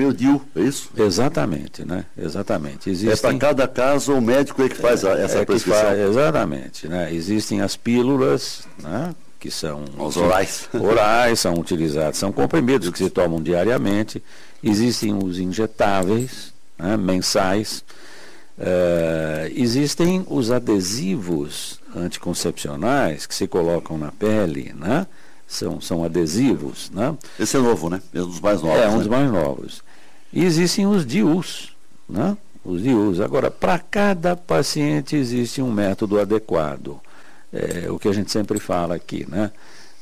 o DIU, é isso? Exatamente, né? Exatamente. Para cada caso, o médico é que faz essa prescrição. Exatamente, né? Existem as pílulas, né? Que são os orais. Orais, são utilizados, são comprimidos que se tomam diariamente. Existem os injetáveis, né? Mensais. Existem os adesivos anticoncepcionais que se colocam na pele, né? São adesivos, né? Esse é novo, né? É um dos mais novos. É um dos mais novos. E existem os DIUs, né? Os DIUs. Agora, para cada paciente existe um método adequado. O que a gente sempre fala aqui, né?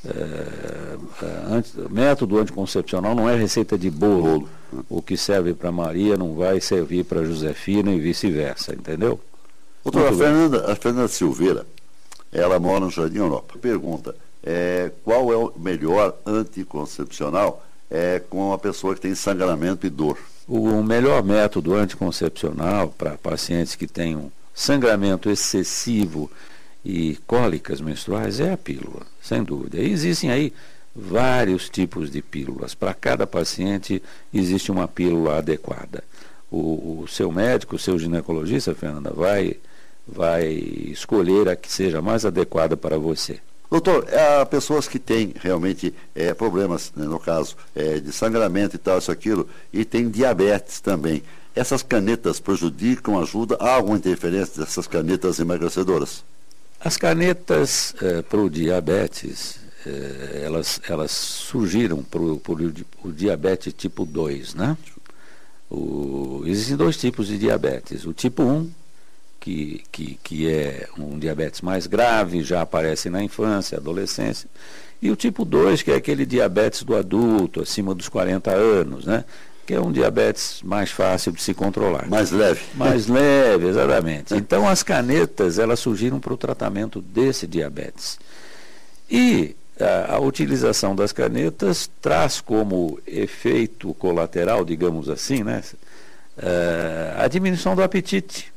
Método anticoncepcional não é receita de bolo. O que serve para Maria não vai servir para Josefina e vice-versa, entendeu? Doutora, a Fernanda Silveira, ela mora no Jardim Europa. Pergunta, qual é o melhor anticoncepcional com a pessoa que tem sangramento e dor? O melhor método anticoncepcional para pacientes que tenham sangramento excessivo e cólicas menstruais é a pílula, sem dúvida. E existem aí vários tipos de pílulas. Para cada paciente existe uma pílula adequada. O seu médico, o seu ginecologista, Fernanda, vai escolher a que seja mais adequada para você. Doutor, há pessoas que têm realmente problemas, né, no caso, de sangramento e tal, isso, aquilo, e tem diabetes também. Essas canetas prejudicam, ajudam? Há alguma interferência dessas canetas emagrecedoras? As canetas para o diabetes, elas surgiram para o diabetes tipo 2, né? Existem dois tipos de diabetes. O tipo 1, que é um diabetes mais grave, já aparece na infância, adolescência. E o tipo 2, que é aquele diabetes do adulto, acima dos 40 anos, né? Que é um diabetes mais fácil de se controlar. Mais leve. Mais leve, exatamente. Então, as canetas, elas surgiram para o tratamento desse diabetes. E a utilização das canetas traz como efeito colateral, digamos assim, né, a diminuição do apetite.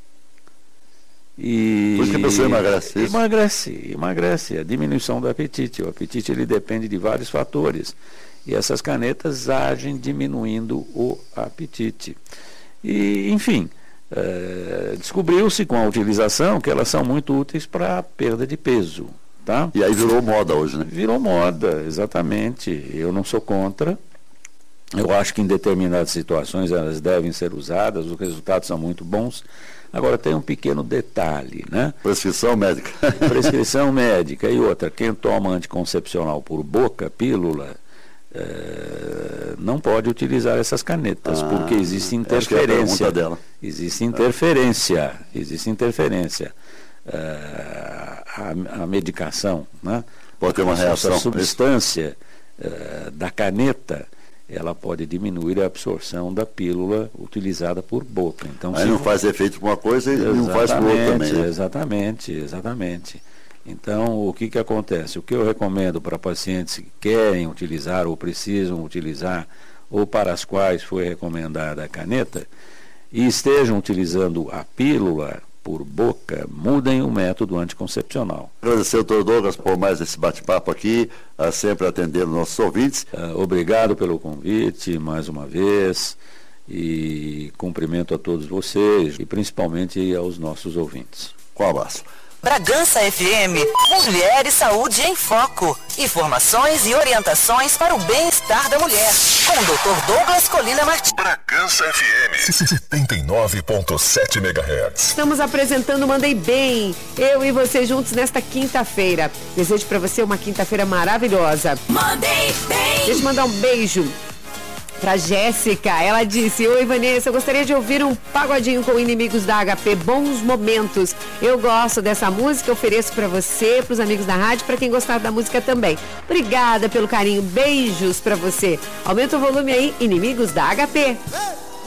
Por isso que a pessoa emagrece. Emagrece, a diminuição do apetite. O apetite, ele depende de vários fatores. E essas canetas agem diminuindo o apetite. E, enfim, descobriu-se com a utilização que elas são muito úteis para perda de peso. Tá? E aí virou moda hoje, né? Virou moda, exatamente. Eu não sou contra. Eu acho que em determinadas situações elas devem ser usadas, os resultados são muito bons. Agora tem um pequeno detalhe, né? Prescrição médica. Prescrição médica. E outra, quem toma anticoncepcional por boca, pílula, não pode utilizar essas canetas, porque existe interferência. É a dela. Existe interferência. Existe interferência. A medicação, né? Pode ter uma reação. A substância da caneta, ela pode diminuir a absorção da pílula utilizada por boca. Então, aí não faz efeito para uma coisa e não faz para outra também, né? Exatamente. Então, o que acontece? O que eu recomendo para pacientes que querem utilizar ou precisam utilizar, ou para as quais foi recomendada a caneta, e estejam utilizando a pílula por boca, mudem o método anticoncepcional. Agradecer ao Dr. Douglas por mais esse bate-papo aqui, sempre atendendo nossos ouvintes. Obrigado pelo convite, mais uma vez, e cumprimento a todos vocês, e principalmente aos nossos ouvintes. Com um abraço. Bragança FM, Mulher e Saúde em Foco. Informações e orientações para o bem-estar da mulher. Com o Dr. Douglas Colina Martins. Bragança FM, 79.7 MHz. Estamos apresentando Mandei Bem, eu e você juntos nesta quinta-feira. Desejo para você uma quinta-feira maravilhosa. Mandei Bem. Deixa eu mandar um beijo pra Jéssica. Ela disse: oi, Vanessa, eu gostaria de ouvir um pagodinho com Inimigos da HP, Bons Momentos. Eu gosto dessa música, ofereço pra você, pros amigos da rádio, pra quem gostar da música também. Obrigada pelo carinho, beijos pra você. Aumenta o volume aí, Inimigos da HP.